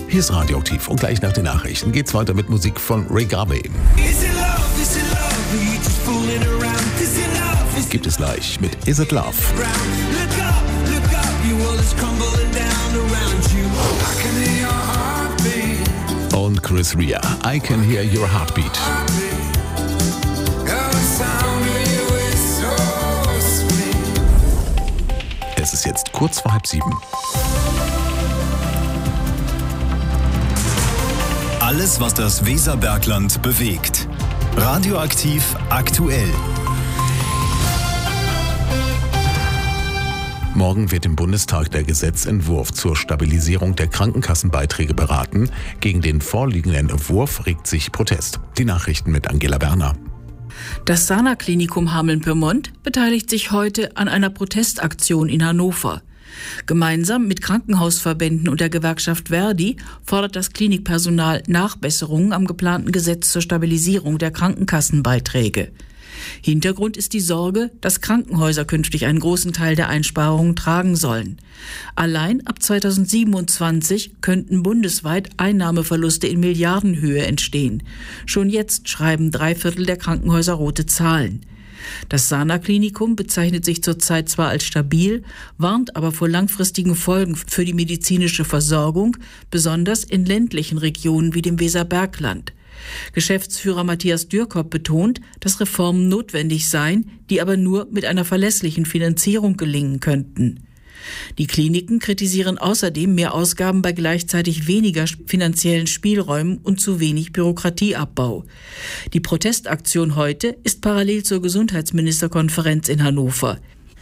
Hier ist Radioaktiv und gleich nach den Nachrichten geht's weiter mit Musik von Ray Garvey. Gibt es gleich mit Is It Love? Und Chris Rea, I Can Hear Your Heartbeat. Es ist jetzt kurz vor 6:30. Alles, was das Weserbergland bewegt. Radioaktiv aktuell. Morgen wird im Bundestag der Gesetzentwurf zur Stabilisierung der Krankenkassenbeiträge beraten. Gegen den vorliegenden Entwurf regt sich Protest. Die Nachrichten mit Angela Werner. Das Sana-Klinikum Hameln-Pyrmont beteiligt sich heute an einer Protestaktion in Hannover. Gemeinsam mit Krankenhausverbänden und der Gewerkschaft Verdi fordert das Klinikpersonal Nachbesserungen am geplanten Gesetz zur Stabilisierung der Krankenkassenbeiträge. Hintergrund ist die Sorge, dass Krankenhäuser künftig einen großen Teil der Einsparungen tragen sollen. Allein ab 2027 könnten bundesweit Einnahmeverluste in Milliardenhöhe entstehen. Schon jetzt schreiben 3/4 der Krankenhäuser rote Zahlen. Das Sana-Klinikum bezeichnet sich zurzeit zwar als stabil, warnt aber vor langfristigen Folgen für die medizinische Versorgung, besonders in ländlichen Regionen wie dem Weserbergland. Geschäftsführer Matthias Dürkop betont, dass Reformen notwendig seien, die aber nur mit einer verlässlichen Finanzierung gelingen könnten. Die Kliniken kritisieren außerdem mehr Ausgaben bei gleichzeitig weniger finanziellen Spielräumen und zu wenig Bürokratieabbau. Die Protestaktion heute ist parallel zur Gesundheitsministerkonferenz in Hannover.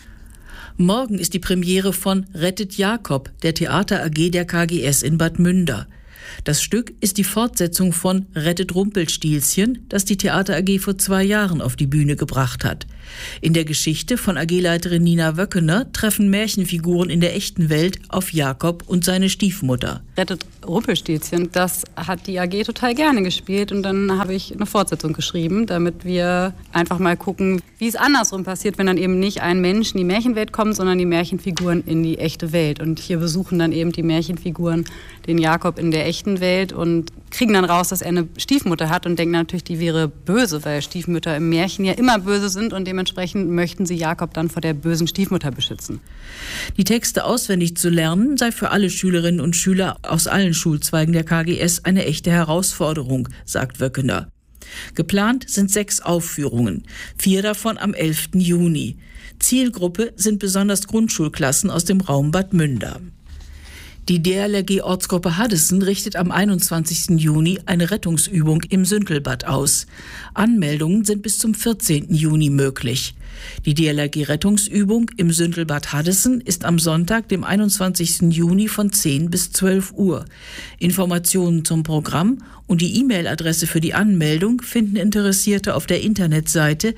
Morgen ist die Premiere von Rettet Jakob, der Theater AG der KGS in Bad Münder. Das Stück ist die Fortsetzung von Rettet Rumpelstilzchen, das die Theater AG vor 2 Jahren auf die Bühne gebracht hat. In der Geschichte von AG-Leiterin Nina Wöckener treffen Märchenfiguren in der echten Welt auf Jakob und seine Stiefmutter. Rettet Rumpelstilzchen, das hat die AG total gerne gespielt und dann habe ich eine Fortsetzung geschrieben, damit wir einfach mal gucken, wie es andersrum passiert, wenn dann eben nicht ein Mensch in die Märchenwelt kommt, sondern die Märchenfiguren in die echte Welt. Und hier besuchen dann eben die Märchenfiguren den Jakob in der echten Welt und kriegen dann raus, dass er eine Stiefmutter hat und denken natürlich, die wäre böse, weil Stiefmütter im Märchen ja immer böse sind und dementsprechend möchten sie Jakob dann vor der bösen Stiefmutter beschützen. Die Texte auswendig zu lernen sei für alle Schülerinnen und Schüler aus allen Schulzweigen der KGS eine echte Herausforderung, sagt Wöckener. Geplant sind 6 Aufführungen, 4 davon am 11. Juni. Zielgruppe sind besonders Grundschulklassen aus dem Raum Bad Münder. Die DLRG-Ortsgruppe Haddesen richtet am 21. Juni eine Rettungsübung im Süntelbad aus. Anmeldungen sind bis zum 14. Juni möglich. Die DLRG-Rettungsübung im Süntelbad Haddesen ist am Sonntag, dem 21. Juni von 10 bis 12 Uhr. Informationen zum Programm und die E-Mail-Adresse für die Anmeldung finden Interessierte auf der Internetseite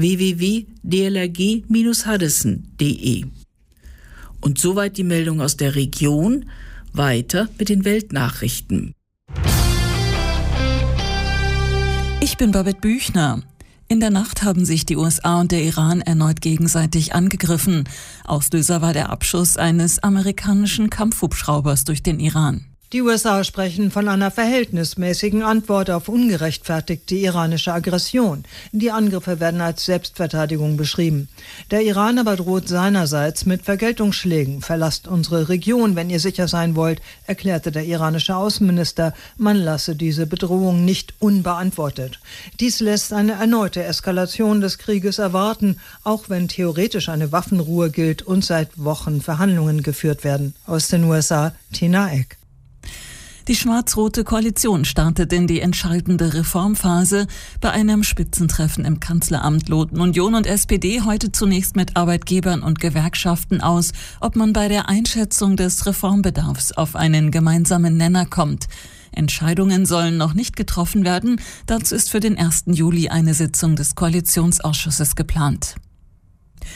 www.dlrg-haddesen.de. Und soweit die Meldung aus der Region. Weiter mit den Weltnachrichten. Ich bin Babette Büchner. In der Nacht haben sich die USA und der Iran erneut gegenseitig angegriffen. Auslöser war der Abschuss eines amerikanischen Kampfhubschraubers durch den Iran. Die USA sprechen von einer verhältnismäßigen Antwort auf ungerechtfertigte iranische Aggression. Die Angriffe werden als Selbstverteidigung beschrieben. Der Iran aber droht seinerseits mit Vergeltungsschlägen. Verlasst unsere Region, wenn ihr sicher sein wollt, erklärte der iranische Außenminister. Man lasse diese Bedrohung nicht unbeantwortet. Dies lässt eine erneute Eskalation des Krieges erwarten, auch wenn theoretisch eine Waffenruhe gilt und seit Wochen Verhandlungen geführt werden. Aus den USA, Tina Eck. Die schwarz-rote Koalition startet in die entscheidende Reformphase. Bei einem Spitzentreffen im Kanzleramt loten Union und SPD heute zunächst mit Arbeitgebern und Gewerkschaften aus, ob man bei der Einschätzung des Reformbedarfs auf einen gemeinsamen Nenner kommt. Entscheidungen sollen noch nicht getroffen werden. Dazu ist für den 1. Juli eine Sitzung des Koalitionsausschusses geplant.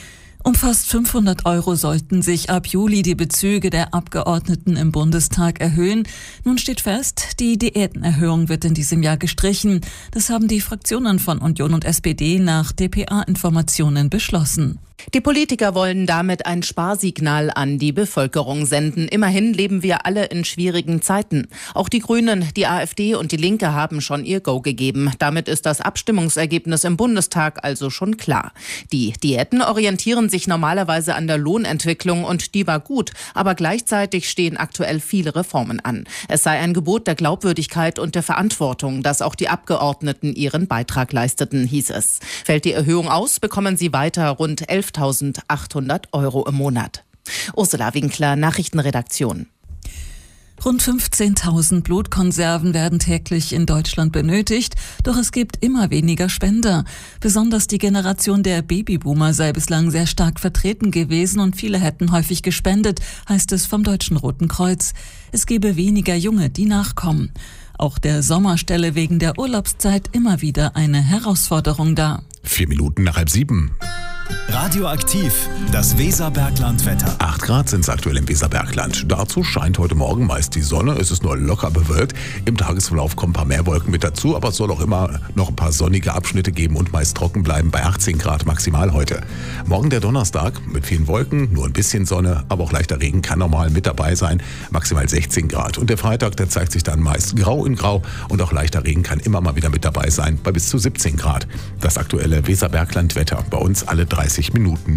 Um fast 500 € sollten sich ab Juli die Bezüge der Abgeordneten im Bundestag erhöhen. Nun steht fest, die Diätenerhöhung wird in diesem Jahr gestrichen. Das haben die Fraktionen von Union und SPD nach dpa-Informationen beschlossen. Die Politiker wollen damit ein Sparsignal an die Bevölkerung senden. Immerhin leben wir alle in schwierigen Zeiten. Auch die Grünen, die AfD und die Linke haben schon ihr Go gegeben. Damit ist das Abstimmungsergebnis im Bundestag also schon klar. Die Diäten orientieren sich normalerweise an der Lohnentwicklung und die war gut. Aber gleichzeitig stehen aktuell viele Reformen an. Es sei ein Gebot der Glaubwürdigkeit und der Verantwortung, dass auch die Abgeordneten ihren Beitrag leisteten, hieß es. Fällt die Erhöhung aus, bekommen sie weiter rund 11.800 € im Monat. Ursula Winkler, Nachrichtenredaktion. Rund 15.000 Blutkonserven werden täglich in Deutschland benötigt, doch es gibt immer weniger Spender. Besonders die Generation der Babyboomer sei bislang sehr stark vertreten gewesen und viele hätten häufig gespendet, heißt es vom Deutschen Roten Kreuz. Es gebe weniger Junge, die nachkommen. Auch der Sommer stelle wegen der Urlaubszeit immer wieder eine Herausforderung dar. 4 Minuten nach 6:30. Radioaktiv, das Weserbergland-Wetter. 8 Grad sind es aktuell im Weserbergland. Dazu scheint heute Morgen meist die Sonne. Es ist nur locker bewölkt. Im Tagesverlauf kommen ein paar mehr Wolken mit dazu, aber es soll auch immer noch ein paar sonnige Abschnitte geben und meist trocken bleiben bei 18 Grad maximal heute. Morgen der Donnerstag mit vielen Wolken, nur ein bisschen Sonne, aber auch leichter Regen kann normal mit dabei sein, maximal 16 Grad. Und der Freitag, der zeigt sich dann meist grau in grau und auch leichter Regen kann immer mal wieder mit dabei sein, bei bis zu 17 Grad. Das aktuelle Weserbergland-Wetter bei uns alle 30 Minuten.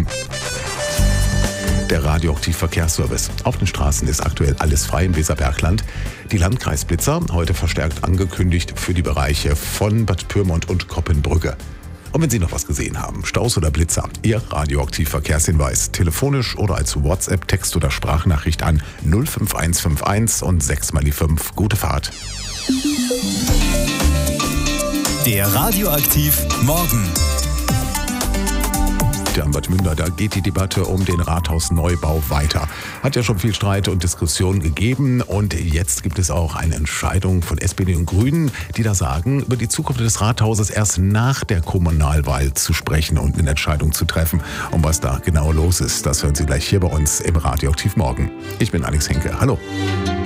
Der Radioaktiv-Verkehrsservice. Auf den Straßen ist aktuell alles frei im Weserbergland. Die Landkreisblitzer heute verstärkt angekündigt für die Bereiche von Bad Pyrmont und Koppenbrücke. Und wenn Sie noch was gesehen haben, Staus oder Blitzer, Ihr Radioaktiv-Verkehrshinweis, telefonisch oder als WhatsApp, Text oder Sprachnachricht an 05151 und 6 mal die 5. Gute Fahrt. Der Radioaktiv Morgen. Am Bad Münder, da geht die Debatte um den Rathausneubau weiter. Hat ja schon viel Streit und Diskussion gegeben und jetzt gibt es auch eine Entscheidung von SPD und Grünen, die da sagen, über die Zukunft des Rathauses erst nach der Kommunalwahl zu sprechen und eine Entscheidung zu treffen. Und was da genau los ist, das hören Sie gleich hier bei uns im Radioaktiv Morgen. Ich bin Alex Henke. Hallo.